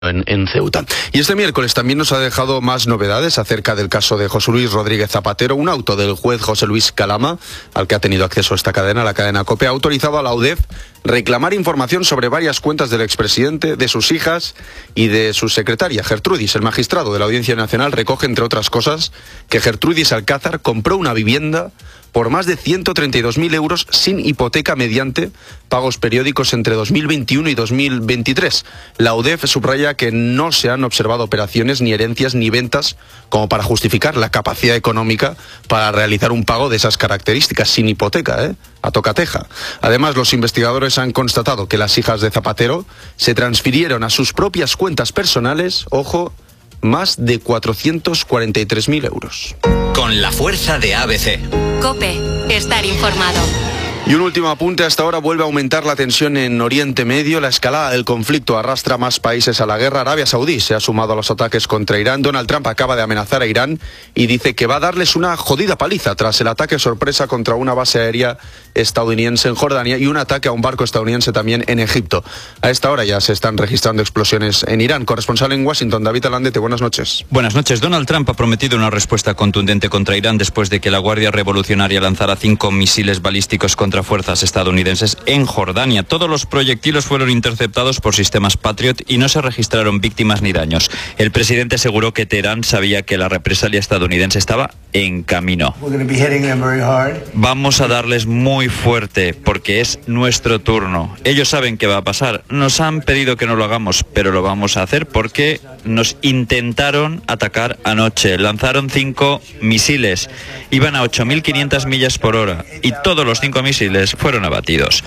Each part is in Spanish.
en Ceuta. Y este miércoles también nos ha dejado más novedades acerca del caso de José Luis Rodríguez Zapatero. Un auto del juez José Luis Calama, al que ha tenido acceso esta cadena, la cadena COPE, ha autorizado a la UDEF reclamar información sobre varias cuentas del expresidente, de sus hijas y de su secretaria, Gertrudis. El magistrado de la Audiencia Nacional recoge, entre otras cosas, que Gertrudis Alcázar compró una vivienda por más de 132.000 euros sin hipoteca mediante pagos periódicos entre 2021 y 2023. La UDEF subraya que no se han observado operaciones, ni herencias, ni ventas como para justificar la capacidad económica para realizar un pago de esas características, sin hipoteca, a tocateja. Además, los investigadores han constatado que las hijas de Zapatero se transfirieron a sus propias cuentas personales, ojo, más de 443.000 euros. Con la fuerza de ABC. COPE, estar informado. Y un último apunte: hasta ahora vuelve a aumentar la tensión en Oriente Medio. La escalada del conflicto arrastra más países a la guerra. Arabia Saudí se ha sumado a los ataques contra Irán. Donald Trump acaba de amenazar a Irán y dice que va a darles una jodida paliza tras el ataque sorpresa contra una base aérea estadounidense en Jordania y un ataque a un barco estadounidense también en Egipto. A esta hora ya se están registrando explosiones en Irán. Corresponsal en Washington, David Alandete, buenas noches. Buenas noches. Donald Trump ha prometido una respuesta contundente contra Irán después de que la Guardia Revolucionaria lanzara 5 misiles balísticos contra fuerzas estadounidenses en Jordania. Todos los proyectiles fueron interceptados por sistemas Patriot y no se registraron víctimas ni daños. El presidente aseguró que Teherán sabía que la represalia estadounidense estaba en camino. Vamos a darles muy fuerte porque es nuestro turno. Ellos saben qué va a pasar. Nos han pedido que no lo hagamos, pero lo vamos a hacer porque nos intentaron atacar anoche. Lanzaron 5 misiles. Iban a 8.500 millas por hora y todos los 5 misiles fueron abatidos.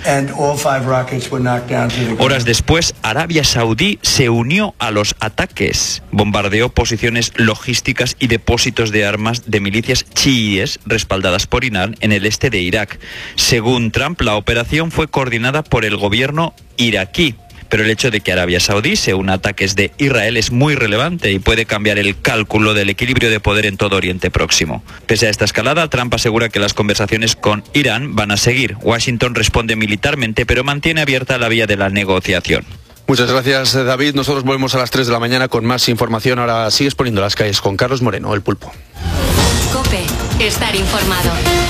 Horas después, Arabia Saudí se unió a los ataques. Bombardeó posiciones logísticas y depósitos de armas de milicias chiíes respaldadas por Irán en el este de Irak. Según Trump, la operación fue coordinada por el gobierno iraquí. Pero el hecho de que Arabia Saudí se una a ataques de Israel es muy relevante y puede cambiar el cálculo del equilibrio de poder en todo Oriente Próximo. Pese a esta escalada, Trump asegura que las conversaciones con Irán van a seguir. Washington responde militarmente, pero mantiene abierta la vía de la negociación. Muchas gracias, David. Nosotros volvemos a las 3 de la mañana con más información. Ahora sigues poniendo las calles con Carlos Moreno, el Pulpo. COPE, estar informado.